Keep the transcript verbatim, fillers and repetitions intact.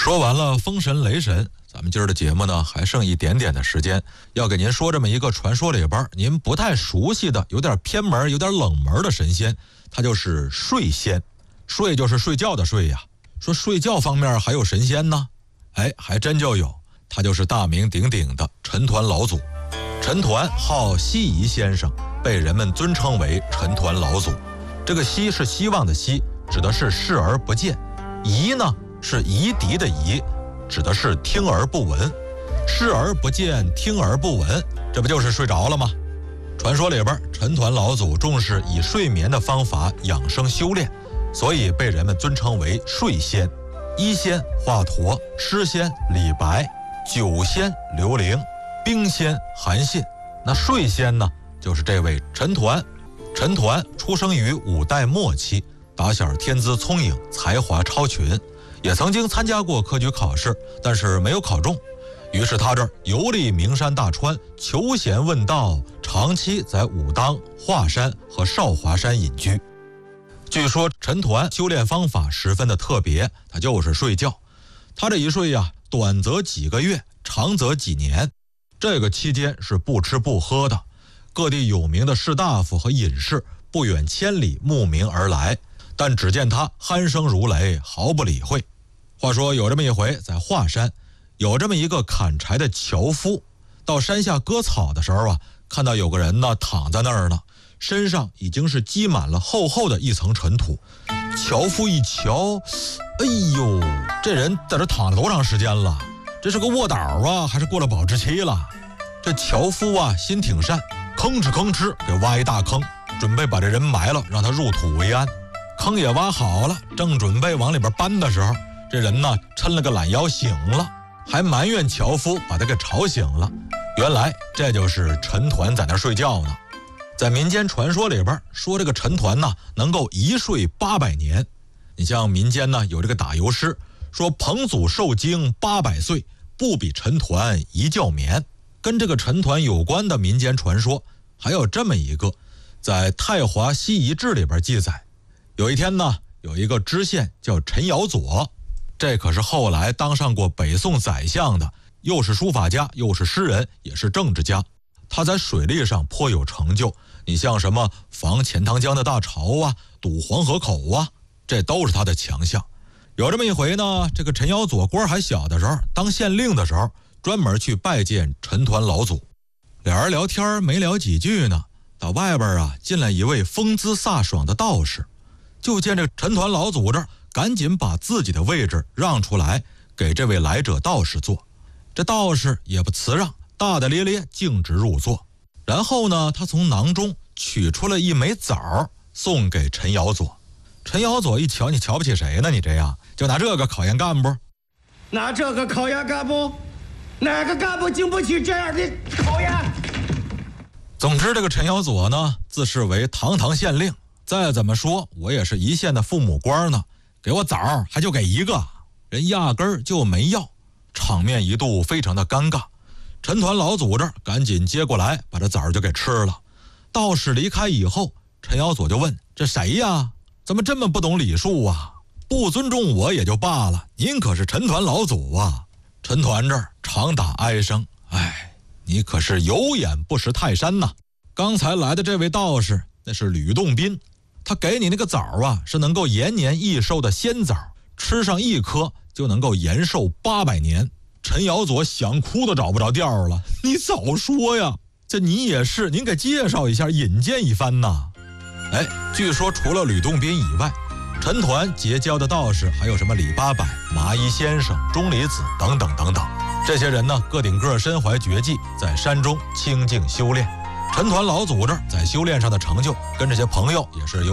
说完了风神雷神，咱们今儿的节目呢还剩一点点的时间，要给您说这么一个传说里边您不太熟悉的、有点偏门、有点冷门的神仙，他就是睡仙。睡就是睡觉的睡呀。说睡觉方面还有神仙呢，哎，还真就有，他就是大名鼎鼎的陈抟老祖。陈抟号西夷先生，被人们尊称为陈抟老祖。这个希是希望的希，指的是视而不见；夷呢是夷狄的夷，指的是听而不闻。视而不见，听而不闻，这不就是睡着了吗？传说里边，陈抟老祖重视以睡眠的方法养生修炼，所以被人们尊称为睡仙。一仙华佗，诗仙李白，酒仙刘伶，冰仙韩信。那睡仙呢，就是这位陈抟。陈抟出生于五代末期，打小天资聪颖，才华超群，也曾经参加过科举考试，但是没有考中。于是他这儿游历名山大川，求贤问道，长期在武当、华山和少华山隐居。据说陈抟修炼方法十分的特别，他就是睡觉。他这一睡呀，短则几个月，长则几年。这个期间是不吃不喝的，各地有名的士大夫和隐士不远千里慕名而来，但只见他鼾声如雷，毫不理会。话说有这么一回，在华山有这么一个砍柴的樵夫，到山下割草的时候啊，看到有个人呢躺在那儿呢，身上已经是积满了厚厚的一层尘土。樵夫一瞧，哎呦，这人在这躺了多长时间了？这是个卧倒啊，还是过了保质期了？这樵夫啊心挺善，吭哧吭哧给挖一大坑，准备把这人埋了，让他入土为安。坑也挖好了，正准备往里边搬的时候，这人呢抻了个懒腰醒了，还埋怨樵夫把他给吵醒了。原来这就是陈抟在那睡觉呢。在民间传说里边说，这个陈抟呢能够一睡八百年。你像民间呢有这个打油诗，说彭祖受惊八百岁，不比陈抟一觉眠。跟这个陈抟有关的民间传说还有这么一个，在《太华西夷志》里边记载，有一天呢，有一个知县叫陈尧佐，这可是后来当上过北宋宰相的，又是书法家，又是诗人，也是政治家。他在水利上颇有成就，你像什么防钱塘江的大潮啊，堵黄河口啊，这都是他的强项。有这么一回呢，这个陈尧佐官还小的时候，当县令的时候，专门去拜见陈抟老祖。俩人聊天没聊几句呢，到外边啊进来一位风姿飒爽的道士。就见这陈抟老祖这儿赶紧把自己的位置让出来给这位来者道士坐。这道士也不辞让，大大咧咧径直入座。然后呢，他从囊中取出了一枚枣送给陈尧佐。陈尧佐一瞧，你瞧不起谁呢？你这样就拿这个考验干部？ 拿这个考验干部？哪个干部经不起这样的考验？ 总之，这个陈尧佐呢，自视为堂堂县令，再怎么说我也是一县的父母官呢，给我枣还就给一个，人压根儿就没要，场面一度非常的尴尬。陈抟老祖这儿赶紧接过来，把这枣就给吃了。道士离开以后，陈尧佐就问：这谁呀？怎么这么不懂礼数啊？不尊重我也就罢了，您可是陈抟老祖啊！陈抟这儿长打哀声：哎，你可是有眼不识泰山呐！刚才来的这位道士，那是吕洞宾，他给你那个枣啊，是能够延年益寿的仙枣，吃上一颗就能够延寿八百年。陈尧佐想哭都找不着调了，你早说呀！这你也是，您给介绍一下，引荐一番呐。哎，据说除了吕洞宾以外，陈抟结交的道士还有什么李八百、麻衣先生、钟离子等等等等。这些人呢，个顶个身怀绝技，在山中清静修炼。陈抟老祖这儿在修炼上的成就，跟这些朋友也是有